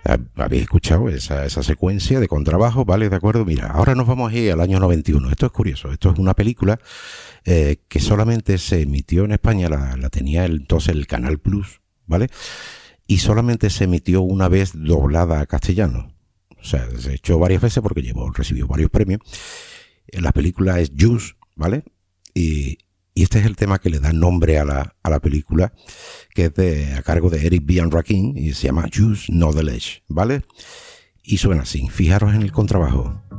habéis escuchado esa secuencia de contrabajo, ¿vale? De acuerdo, mira, ahora nos vamos a ir al año 91. Esto es curioso, esto es una película que solamente se emitió en España, la tenía entonces el Canal Plus, ¿vale? Y solamente se emitió una vez doblada a castellano. O sea, se echó varias veces porque recibió varios premios. La película es Juice, ¿vale? Y este es el tema que le da nombre a la película, que es a cargo de Eric B. and Rakim, y se llama Juice No the Ledge, ¿vale? Y suena así, fijaros en el contrabajo.